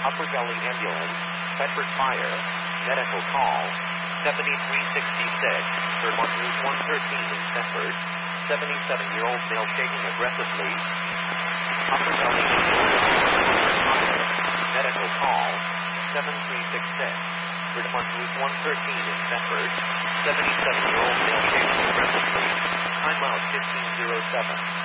Upper Valley Ambulance, Bedford Fire, medical call, 7366, for Route 113 in Bedford, 77-year-old male shaking aggressively. Upper Valley Ambulance, Fire, medical call, 7366, for Route 113 in Bedford, 77-year-old male shaking aggressively. Time out 1507.